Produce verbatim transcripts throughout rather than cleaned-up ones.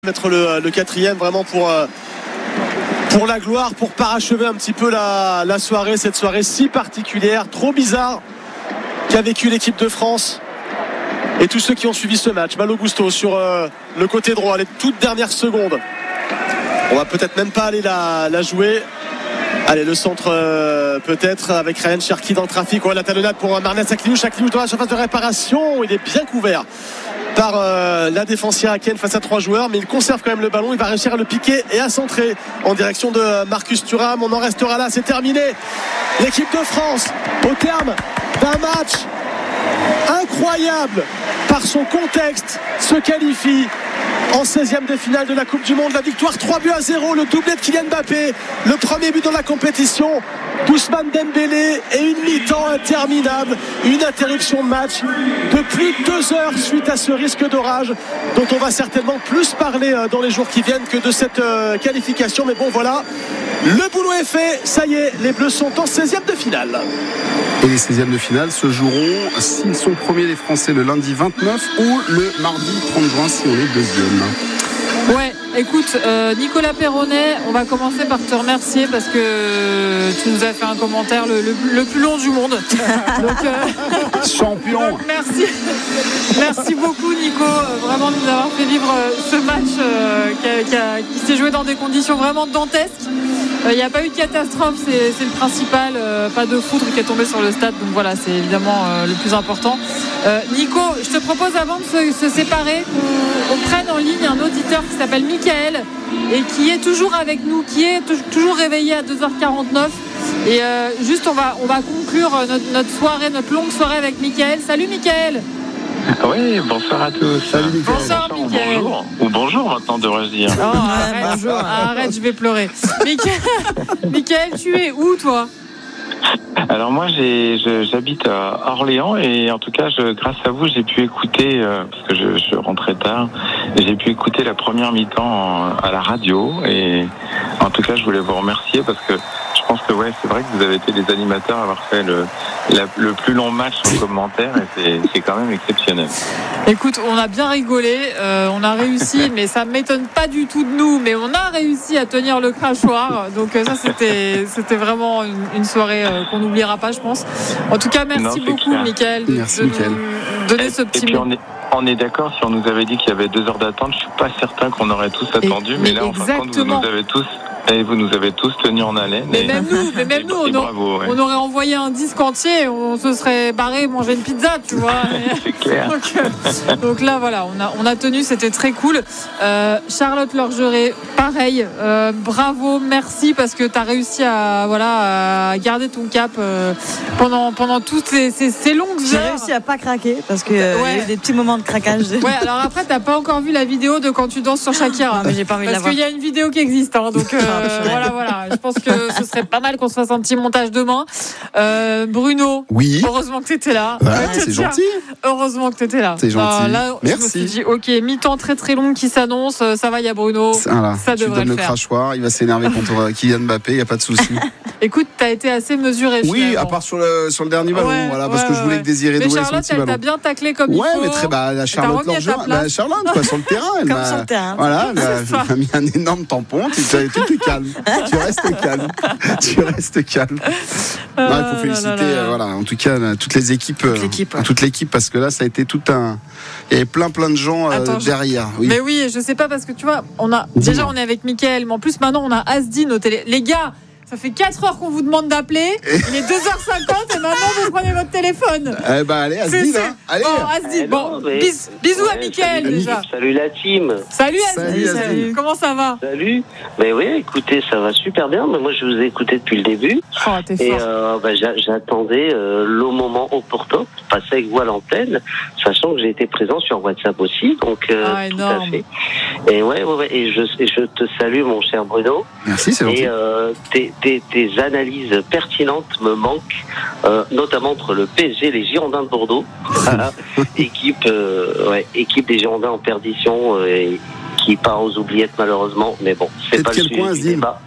Mettre le, le quatrième vraiment pour, euh, pour la gloire, pour parachever un petit peu la, la soirée, cette soirée si particulière, trop bizarre qu'a vécu l'équipe de France et tous ceux qui ont suivi ce match. Malo Gusto sur euh, le côté droit, les toutes dernières secondes. On va peut-être même pas aller la, la jouer. Allez, le centre euh, peut-être avec Ryan Cherki dans le trafic. Ouais, la talonnade pour Marnez Akliou. Akliou dans la surface de réparation. Il est bien couvert par euh, la défense irakienne face à trois joueurs, mais il conserve quand même le ballon. Il va réussir à le piquer et à centrer en direction de Marcus Thuram. On en restera là, c'est terminé. L'équipe de France, au terme d'un match incroyable par son contexte, se qualifie en seizième de finale de la Coupe du Monde. La victoire trois buts à zéro, le doublé de Kylian Mbappé, le premier but dans la compétition d'Ousmane Dembélé et une mi-temps interminable, une interruption de match de plus de deux heures suite à ce risque d'orage dont on va certainement plus parler dans les jours qui viennent que de cette qualification. Mais bon, voilà, le boulot est fait, ça y est, les Bleus sont en seizième de finale. Et les seizièmes de finale se joueront, s'ils sont premiers les Français, le lundi vingt-neuf ou le mardi trente juin si on est deuxième. Ouais, écoute, euh, Nicolas Perronnet, on va commencer par te remercier parce que tu nous as fait un commentaire le, le, le plus long du monde. Donc, euh, champion. Donc, merci, merci beaucoup Nico, vraiment de nous avoir fait vivre ce match euh, qui, a, qui, a, qui s'est joué dans des conditions vraiment dantesques. Il n'y a pas eu de catastrophe, c'est, c'est le principal, euh, pas de foudre qui est tombé sur le stade, donc voilà, c'est évidemment euh, le plus important. Euh, Nico, je te propose avant de se, se séparer qu'on, qu'on prenne en ligne un auditeur qui s'appelle Mickaël et qui est toujours avec nous, qui est t- toujours réveillé à deux heures quarante-neuf. Et euh, juste, on va, on va conclure notre, notre soirée, notre longue soirée avec Mickaël. Salut Mickaël. Oui, bonsoir à tous. Salut Mickaël. Bonsoir Mickaël. Bonjour. Ou bonjour maintenant, devrais-je dire. Oh, arrête, bonjour. Arrête, je vais pleurer. Mickaël, Mickaël, tu es où toi ? Alors moi, j'ai, je, j'habite à Orléans et en tout cas, je, grâce à vous, j'ai pu écouter, euh, parce que je, je rentrais tard, j'ai pu écouter la première mi-temps en, à la radio et en tout cas, je voulais vous remercier parce que je pense que ouais, c'est vrai que vous avez été les animateurs à avoir fait le, la, le plus long match en commentaire et c'est, c'est quand même exceptionnel. Écoute, on a bien rigolé, euh, on a réussi, mais ça ne m'étonne pas du tout de nous, mais on a réussi à tenir le crachoir. Donc euh, ça, c'était, c'était vraiment une, une soirée euh, qu'on n'oubliera pas, je pense. En tout cas, merci non, beaucoup, clair. Mickaël, de, merci, de Mickaël. nous donner ce petit et puis on est, on est d'accord, si on nous avait dit qu'il y avait deux heures d'attente, je suis pas certain qu'on aurait tous attendu, et, mais, mais là, en fin de compte, vous nous avez tous... Et vous nous avez tous tenus en haleine. Mais et... même nous, mais même nous on, bravo, ouais. on aurait envoyé un disque entier, on se serait barré manger une pizza, tu vois. C'est clair. donc, euh, donc là, voilà, on a, on a tenu, c'était très cool. Euh, Charlotte Lorgeret, pareil, euh, bravo, merci parce que tu as réussi à, voilà, à garder ton cap euh, pendant, pendant toutes ces, ces, ces longues J'ai heures. J'ai réussi à pas craquer parce qu'il euh, ouais. y a eu des petits moments de craquage. Ouais, alors après, t'as pas encore vu la vidéo de quand tu danses sur Shakira. Non, mais j'ai pas envie de la parce voir. qu'il y a une vidéo qui existe, hein, donc. Euh, Euh, voilà, voilà. Je pense que ce serait pas mal qu'on se fasse un petit montage demain. Euh, Bruno. Oui. Heureusement que t'étais là. Ouais, Ouais, c'est tiens, gentil. Heureusement que t'étais là. C'est gentil. Euh, là, Merci. Je me suis dit, ok, mi-temps très très long qui s'annonce. Ça va, il y a Bruno. Voilà. Ça tu devrait donnes le le faire. crachoir, il va s'énerver contre Kylian Mbappé, il n'y a pas de souci. Écoute, t'as été assez mesuré. Oui, finalement. à part sur le, sur le dernier ballon, Ouais, voilà, parce ouais, que je voulais ouais. que Désiré Mais Doué son Charlotte, petit elle t'a ballon. bien taclé comme Ouais, il faut. mais très bah, la Charlotte remis à ta Lorgeret, place. bah, Charlotte quoi, sur le terrain, elle Comme m'a, sur le terrain. voilà, elle C'est ça. m'a, elle m'a mis un énorme tampon. Tu, tu, tu es calme, tu restes calme, tu restes calme. Non, il faut féliciter, là, là, là. euh, voilà, en tout cas toutes les équipes, Toute l'équipe, ouais. toute l'équipe, parce que là, ça a été tout un, il y avait plein plein de gens euh, Attends, je- derrière. Oui. Mais oui, je sais pas parce que tu vois, on a Dis-moi. déjà on est avec Mickaël, mais en plus maintenant on a Asdin au télé. Les gars, ça fait quatre heures qu'on vous demande d'appeler. Il est deux heures cinquante et maintenant vous prenez votre téléphone. Eh ben allez, C'est- Asdin, c'est- hein. Allez. Bon, Asdin, Eh bon, non, mais- bis- bisous à Ouais, Mickaël salut, déjà. Salut la team. Salut Salut, Asdin. Asdin. Comment ça va? Salut. Mais oui, écoutez, ça va super bien. Mais moi, je vous ai écouté depuis le début. Oh, t'es Et fort. euh, bah, j'a- j'attendais euh, le moment opportun pour passer avec vous à l'antenne, sachant que j'ai été présent sur WhatsApp aussi. Donc, euh, Ah, tout énorme. à fait. Et ouais, ouais, ouais. Et je, et je te salue, mon cher Bruno. Merci, c'est gentil. Et euh, tes, tes, tes analyses pertinentes me manquent, euh, notamment entre le P S G et les Girondins de Bordeaux. Voilà. équipe, euh, ouais, équipe des Girondins en perdition euh, et qui part aux oubliettes malheureusement. Mais bon, c'est T'es pas de le quel sujet coin, du Asdin débat.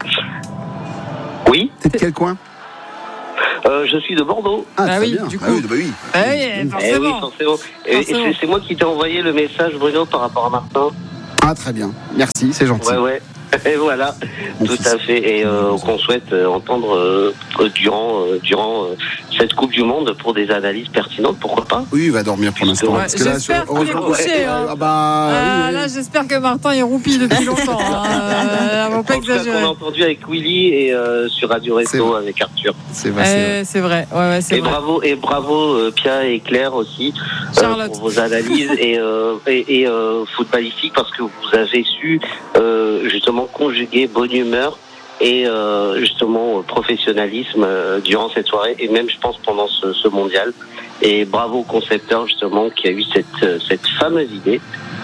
Oui, T'es de quel coin? euh, je suis de Bordeaux. Ah, Bah très oui, bien. du Ah coup. oui, bah oui. Eh oui, Eh oui, forcément. forcément. Et, et Forcément. c'est, c'est moi qui t'ai envoyé le message, Bruno, par rapport à Martin. Ah, très bien. Merci, c'est gentil. Ouais, ouais. Et voilà, Mon tout fils. à fait. Et euh, qu'on souhaite euh, entendre euh, durant, euh, durant euh, cette Coupe du Monde pour des analyses pertinentes, pourquoi pas. Oui, il va dormir pour l'instant. Ouais, parce que là, j'espère sur- qu'il est heureusement- couché, hein. Ah bah, Ah, oui, oui. là, j'espère que Martin est roupi depuis longtemps. Hein. Euh, on va pas En tout cas, qu'on exagérer. a entendu avec Willy et euh, sur Radio C'est Resto vrai. avec Arthur. C'est vrai, c'est vrai. Euh, c'est vrai. Ouais, ouais, c'est Et vrai. bravo, et bravo euh, Pia et Claire aussi euh, Charlotte. pour vos analyses et, euh, et, et euh, footballistiques parce que vous avez su euh, justement conjuguer bonne humeur et euh, justement professionnalisme euh, durant cette soirée et même je pense pendant ce, ce mondial. Et bravo au concepteur justement qui a eu cette, cette fameuse idée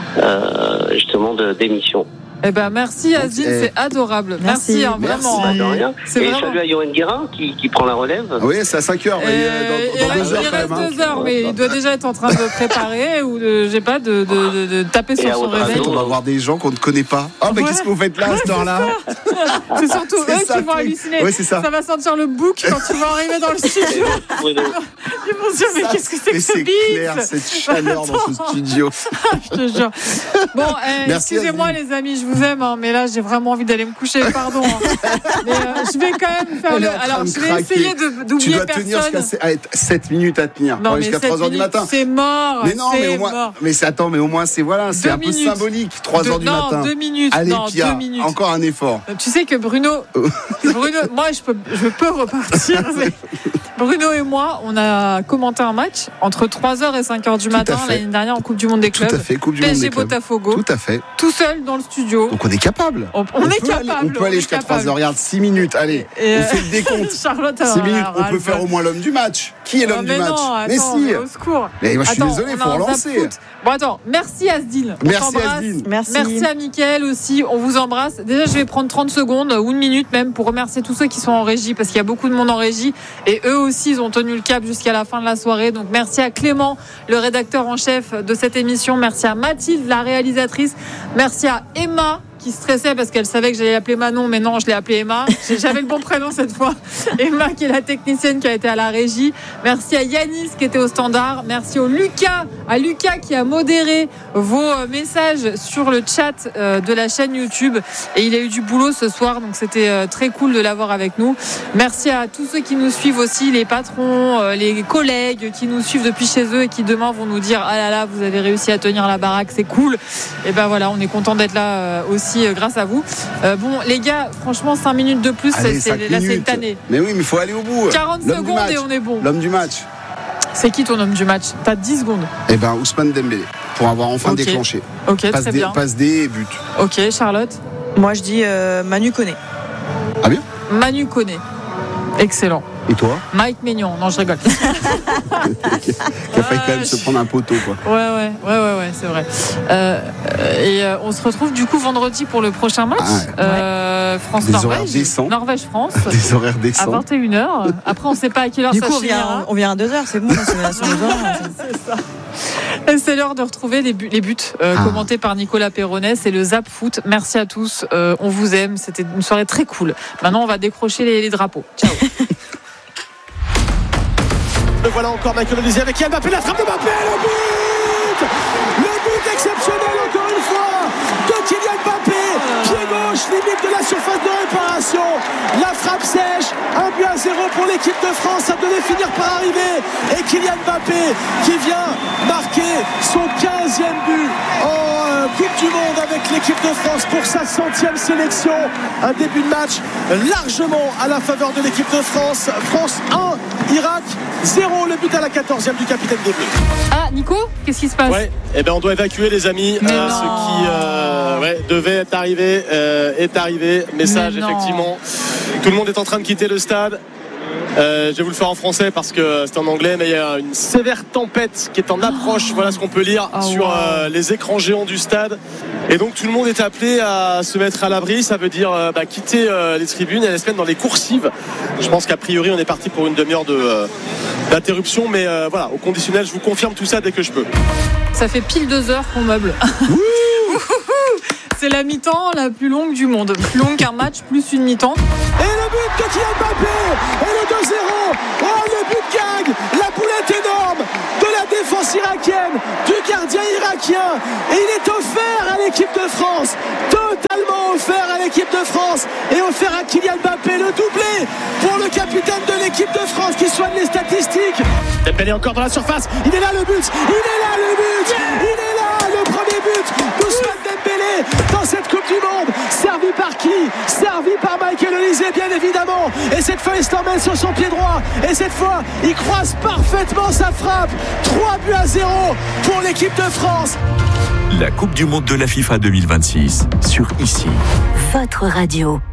euh, justement de, d'émission. Eh ben, merci Azine, Eh. c'est adorable. Merci, Merci. hein, vraiment. Merci. De rien. C'est Et vraiment. salut à Johan Guérin qui, qui prend la relève. Ah oui, c'est à cinq heures, mais Euh, euh, dans, dans il deux heures il quand reste même. hein. deux heures, mais il doit déjà être en train de préparer ou de, j'ai pas, de, de, de, de taper Et sur à son votre réveil. Ensuite, on va voir des gens qu'on ne connaît pas. Ah, mais Ouais. qu'est-ce que vous faites là à cette heure-là? C'est surtout C'est eux ça, qui le vont truc. halluciner. Ouais, c'est ça. va sentir le bouc quand tu vas arriver dans le studio. Bruno. Ils vont se dire, mais qu'est-ce que c'est que Mais ce c'est clair, bif? cette chaleur dans ce studio. Je te jure. Bon, eh, Merci, excusez-moi Azine. les amis, je vous aime, hein, mais là j'ai vraiment envie d'aller me coucher, pardon. hein. Mais euh, je vais quand même faire Elle le. est en train Alors de je vais craquer. essayer de, Tu d'oublier dois tenir personne. jusqu'à sept minutes à tenir. Non, Pas mais jusqu'à sept trois heures du minutes, matin. c'est mort. Mais non, c'est mais au moins, mort. mais c'est attends, mais au moins c'est voilà, c'est Deux un peu minutes. symbolique. trois heures Deux- du non, matin. deux minutes. Allez, non, Pia, deux minutes. encore un effort. Tu sais que Bruno, Bruno, moi je peux, je peux repartir. mais Bruno et moi, on a commenté un match entre trois heures et cinq heures du Tout à matin fait. l'année dernière en Coupe du Monde des Tout clubs. à fait, Coupe du Monde P S G des clubs. Botafogo, Tout à fait. tout seul dans le studio. Donc on est capable. On, on est peut capable. aller, on peut aller est jusqu'à capable. trois heures. Regarde, six minutes. Allez, Et, on euh, fait le décompte. Charlotte, six alors, minutes, on alors, peut elle faire va- au moins l'homme du match. Qui est l'homme Oh, du mais match? non, Mais attends, si. mais au secours. Mais moi je suis Attends, désolé, on faut a un relancer. zap foot. Bon, attends, merci Asdil. On Merci t'embrasse. Asdil. Merci. Merci à Mickaël aussi, on vous embrasse. Déjà, je vais prendre trente secondes ou une minute même pour remercier tous ceux qui sont en régie parce qu'il y a beaucoup de monde en régie et eux aussi, ils ont tenu le cap jusqu'à la fin de la soirée. Donc, merci à Clément, le rédacteur en chef de cette émission. Merci à Mathilde, la réalisatrice. Merci à Emma, qui stressait parce qu'elle savait que j'allais l'appeler Manon, mais non, je l'ai appelée Emma. J'avais le bon prénom cette fois. Emma, qui est la technicienne qui a été à la régie. Merci à Yanis, qui était au standard. Merci au Lucas, à Lucas qui a modéré vos messages sur le chat de la chaîne YouTube. Et il a eu du boulot ce soir, donc c'était très cool de l'avoir avec nous. Merci à tous ceux qui nous suivent aussi, les patrons, les collègues qui nous suivent depuis chez eux et qui demain vont nous dire: ah là là, vous avez réussi à tenir la baraque, c'est cool. Et ben voilà, on est content d'être là aussi grâce à vous. Euh, bon, les gars, franchement, cinq minutes de plus, Allez, c'est, cinq là, c'est minutes. une année. Mais oui, mais il faut aller au bout. quarante L'homme du secondes match. et on est bon. L'homme du match. C'est qui ton homme du match? T'as dix secondes. Eh ben, Ousmane Dembélé, pour avoir enfin Ok. déclenché. Ok, Passe très D, bien. passe D et but. Ok, Charlotte. Moi, je dis euh, Manu Koné. Ah bien. Manu Koné. Excellent. Et toi? Mike Maignan. Non, je rigole. Qui a failli quand même se prendre un poteau, quoi. Ouais, ouais, ouais, ouais, ouais, c'est vrai. Euh, et euh, on se retrouve du coup vendredi pour le prochain match. Ah ouais. Euh, Des horaires France-Norvège. décents. Norvège-France. Des horaires À décents. vingt et une heures. Après, on ne sait pas à quelle heure Du ça coup, on finira. vient, on vient à deux heures, c'est bon, c'est la semaine C'est ça. Et c'est l'heure de retrouver les buts, les buts euh, Ah. commentés par Nicolas Perronnet. C'est le Zap Foot. Merci à tous. Euh, on vous aime. C'était une soirée très cool. Maintenant, on va décrocher les, les drapeaux. Ciao. Le voilà encore Michael Olise avec Kylian Mbappé, la frappe de Mbappé, le but Le but exceptionnel encore une fois de Kylian Mbappé, pied gauche, limite de la surface de réparation, la frappe sèche, un but à zéro pour l'équipe de France, ça devait finir par arriver, et Kylian Mbappé qui vient marquer son quinzième but en euh, Coupe du Monde avec l'équipe de France pour sa centième sélection, un début de match largement à la faveur de l'équipe de France. France un, Irak zéro, le but à la quatorzième du capitaine des Bleus. Ah, Nico, qu'est-ce qui se passe? Ouais, et ben on doit évacuer les amis. Mais Euh, non. ce qui euh, ouais, devait être arrivé euh, est arrivé. Message Mais non. effectivement. Tout le monde est en train de quitter le stade. Euh, je vais vous le faire en français parce que c'est en anglais, mais il y a une sévère tempête qui est en approche. Voilà ce qu'on peut lire Oh, sur wow. euh, les écrans géants du stade. Et donc tout le monde est appelé à se mettre à l'abri. Ça veut dire euh, bah, quitter euh, les tribunes et aller se mettre dans les coursives. Je pense qu'a priori on est parti pour une demi-heure de, euh, d'interruption, mais euh, voilà, au conditionnel, je vous confirme tout ça dès que je peux. Ça fait pile deux heures qu'on meuble. C'est la mi-temps la plus longue du monde. Plus longue qu'un match, plus une mi-temps. Et le but de Kylian Mbappé et le deux zéro. Oh, le but gagne. La boulette énorme de la défense défense irakienne, du gardien irakien, et il est offert à l'équipe de France, totalement offert à l'équipe de France, et offert à Kylian Mbappé, le doublé pour le capitaine de l'équipe de France qui soigne les statistiques. Dembélé encore dans la surface, il est là le but, il est là le but, il est là le premier but d'Ousmane Dembélé dans cette Coupe du Monde, servi par qui? Servi par Michael Olise, bien évidemment, et cette fois il se l'emmène sur son pied droit, et cette fois il croise parfaitement sa frappe. Trois buts à zéro pour l'équipe de France. La Coupe du Monde de la FIFA deux mille vingt-six sur Ici. Votre radio.